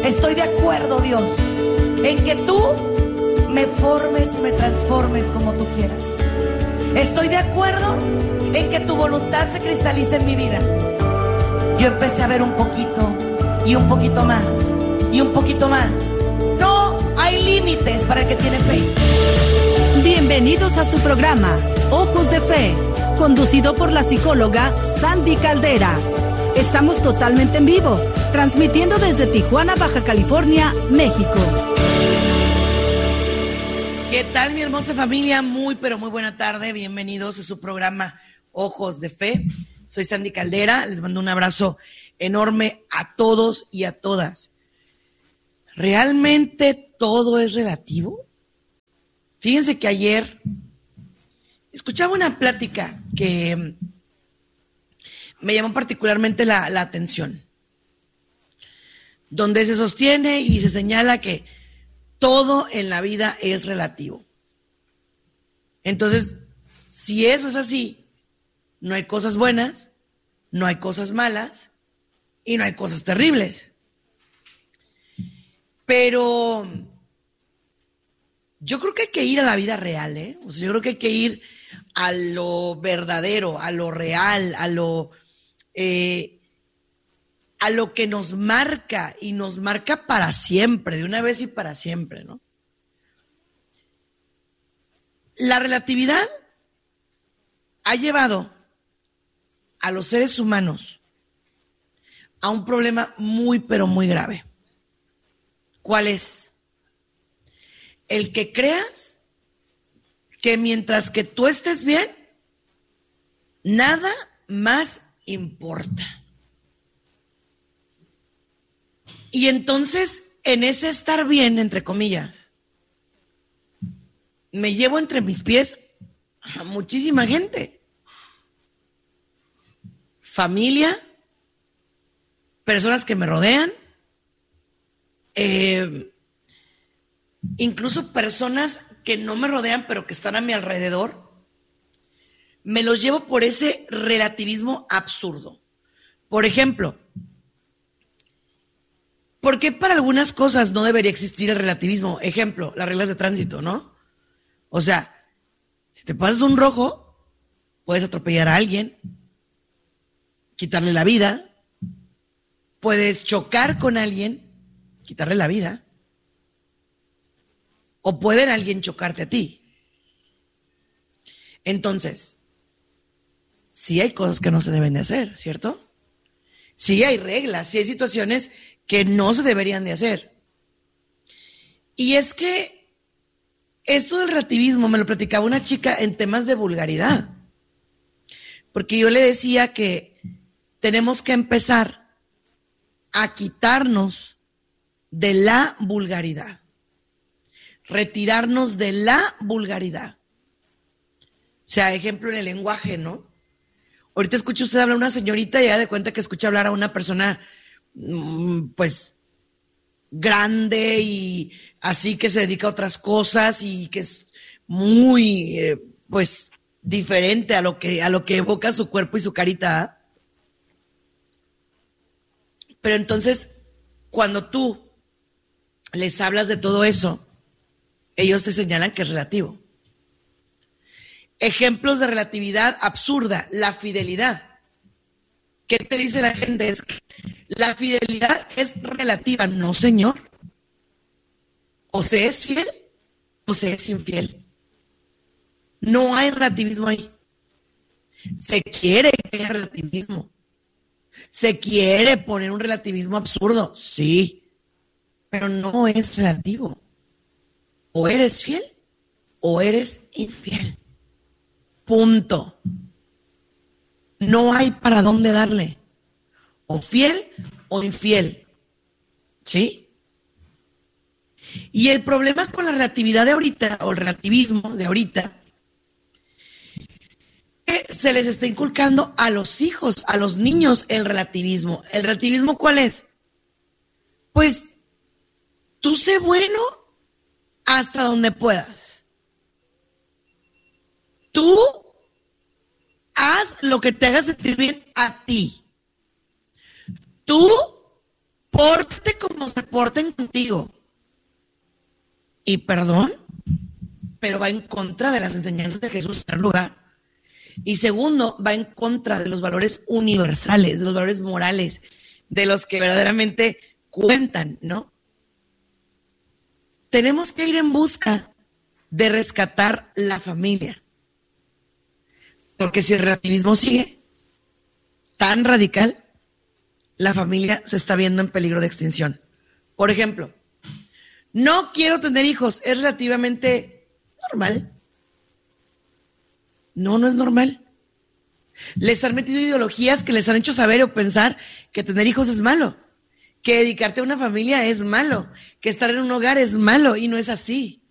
Estoy de acuerdo, Dios, en que tú me formes y me transformes como tú quieras. Estoy de acuerdo en que tu voluntad se cristalice en mi vida. Yo empecé a ver un poquito y un poquito más y un poquito más. No hay límites para el que tiene fe. Bienvenidos a su programa Ojos de Fe, conducido por la psicóloga Sandy Caldera. Estamos totalmente en vivo, transmitiendo desde Tijuana, Baja California, México. ¿Qué tal, mi hermosa familia? Muy, pero muy buena tarde. Bienvenidos a su programa Ojos de Fe. Soy Sandy Caldera. Les mando un abrazo enorme a todos y a todas. ¿Realmente todo es relativo? Fíjense que ayer escuchaba una plática que me llamó particularmente la atención, donde se sostiene y se señala que todo en la vida es relativo. Entonces, si eso es así, no hay cosas buenas, no hay cosas malas y no hay cosas terribles. Pero yo creo que hay que ir a la vida real, ¿eh? O sea, yo creo que hay que ir a lo verdadero, a lo real, a lo que nos marca y nos marca para siempre, de una vez y para siempre, ¿no? La relatividad ha llevado a los seres humanos a un problema muy, pero muy grave. ¿Cuál es? El que creas que mientras que tú estés bien, nada más importa. Y entonces, en ese estar bien, entre comillas, me llevo entre mis pies a muchísima gente. Familia, personas que me rodean, incluso personas que no me rodean, pero que están a mi alrededor, me los llevo por ese relativismo absurdo. Por ejemplo, ¿por qué para algunas cosas no debería existir el relativismo? Ejemplo, las reglas de tránsito, ¿no? O sea, si te pasas un rojo, puedes atropellar a alguien, quitarle la vida, puedes chocar con alguien, quitarle la vida, o puede alguien chocarte a ti. Entonces, sí hay cosas que no se deben de hacer, ¿cierto? Sí hay reglas, sí hay situaciones que no se deberían de hacer. Y es que esto del relativismo me lo platicaba una chica en temas de vulgaridad. Porque yo le decía que tenemos que empezar a quitarnos de la vulgaridad. Retirarnos de la vulgaridad. O sea, ejemplo en el lenguaje, ¿no? Ahorita escucha usted hablar a una señorita y ya de cuenta que escucha hablar a una persona pues grande y así, que se dedica a otras cosas y que es muy pues diferente a lo que evoca su cuerpo y su carita. Pero entonces, cuando tú les hablas de todo eso, ellos te señalan que es relativo. Ejemplos de relatividad absurda, la fidelidad. ¿Qué te dice la gente? Es que la fidelidad es relativa. No, señor. O se es fiel o se es infiel. No hay relativismo ahí. Se quiere que haya relativismo. Se quiere poner un relativismo absurdo, sí, pero no es relativo. O eres fiel o eres infiel. Punto. No hay para dónde darle. O fiel o infiel. ¿Sí? Y el problema con la relatividad de ahorita, o el relativismo de ahorita, es que se les está inculcando a los hijos, a los niños, el relativismo. ¿El relativismo cuál es? Pues tú sé bueno hasta donde puedas. Tú haz lo que te haga sentir bien a ti. Tú pórtate como se porten contigo. Y perdón, pero va en contra de las enseñanzas de Jesús en primer lugar. Y segundo, va en contra de los valores universales, de los valores morales, de los que verdaderamente cuentan, ¿no? Tenemos que ir en busca de rescatar la familia. Porque si el relativismo sigue tan radical, la familia se está viendo en peligro de extinción. Por ejemplo, no quiero tener hijos, es relativamente normal. No, no es normal. Les han metido ideologías que les han hecho saber o pensar que tener hijos es malo, que dedicarte a una familia es malo, que estar en un hogar es malo, y no es así.